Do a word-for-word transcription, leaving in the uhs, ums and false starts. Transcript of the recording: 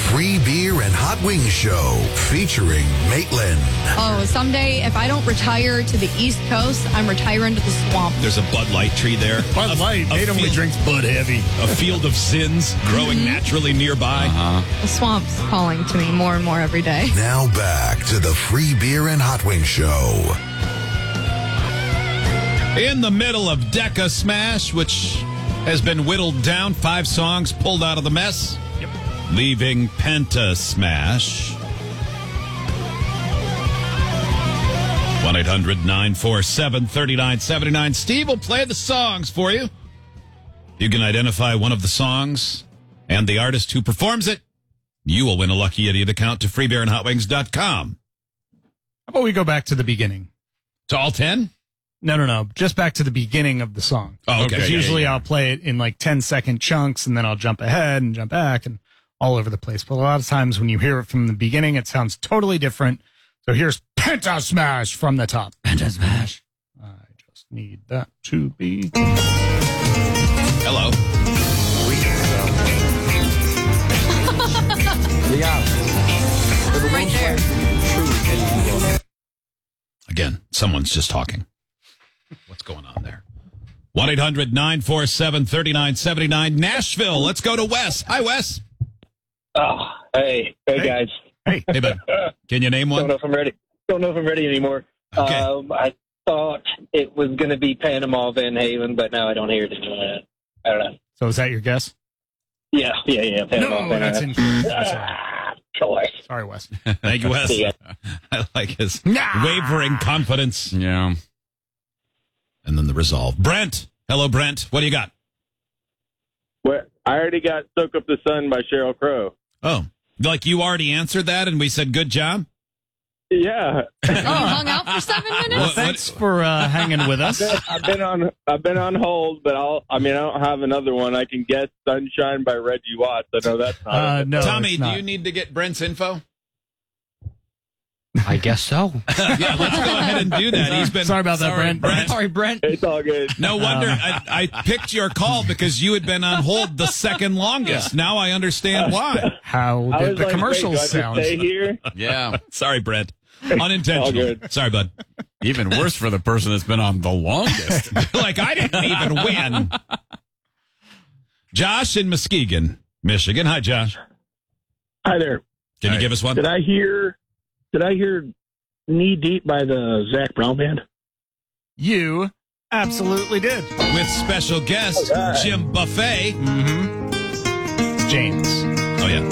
Free Beer and Hot Wings Show featuring Maitland. Oh, someday if I don't retire to the East Coast, I'm retiring to the swamp. There's a Bud Light tree there. Bud A- Light. a Nate only field- drinks Bud Heavy. A field of sins growing Mm-hmm. naturally nearby. Uh-huh. The swamp's calling to me more and more every day. Now back to the Free Beer and Hot Wings Show. In the middle of Decca Smash, which has been whittled down, five songs pulled out of the mess, Yep. leaving Penta Smash. one eight hundred nine four seven three nine seven nine. Steve will play the songs for you. You can identify one of the songs and the artist who performs it. You will win a Lucky Idiot account to free beer and hot wings dot com. How about we go back to the beginning? To all ten? No, no, no. Just back to the beginning of the song. Oh, okay. Because Yeah, usually yeah, yeah. I'll play it in like ten second chunks and then I'll jump ahead and jump back and all over the place. But a lot of times when you hear it from the beginning, it sounds totally different. So here's Penta Smash from the top. Penta Smash. I just need that to be. Hello. Right there. Again, someone's just talking. What's going on there? one eight hundred nine four seven three nine seven nine. Nashville. Let's go to Wes. Hi, Wes. Oh, hey, hey, Hey. guys. Hey, Hey, bud. Can you name Don't one? know if I'm ready. Don't know if I'm ready anymore. Okay. Um, I thought it was going to be Panama Van Haven, but now I don't hear it anymore. I don't know. so is that your guess? Yeah, yeah, yeah. Panama No, Van that's Haven. incorrect. I'm sorry. Ah, choice. Sorry, Wes. Thank you, Wes. See ya. I like his Nah. wavering confidence. Yeah. And then the resolve. Brent. Hello, Brent. What do you got? Well, I already got Soak Up the Sun by Sheryl Crow. Oh, like you already answered that and we said good job? Yeah. Oh, you hung out for seven minutes? Well, What- thanks for uh, hanging with us. I've been on I've been on hold, but I'll I mean I don't have another one. I can guess Sunshine by Reggie Watts. I know that's not Uh, it. no, Tommy, it's do not. you need to get Brent's info? I guess so. Yeah, let's go ahead and do that. He's been Sorry about that, Sorry, Brent. Brent. Sorry, Brent. It's all good. No wonder I, I picked your call because you had been on hold the second longest. Now I understand why. How I did was the like, commercials wait, do I just sound? stay here? Yeah. Sorry, Brent. All Unintentional. good. Sorry, bud. Even worse for the person that's been on the longest. Like I didn't even win. Josh in Muskegon, Michigan. Hi, Josh. Hi there. Can you Hi. give us one? Did I hear? Did I hear "Knee Deep" by the Zach Brown Band? You absolutely did. With special guest All right. Jim Buffet. Mm-hmm. It's James.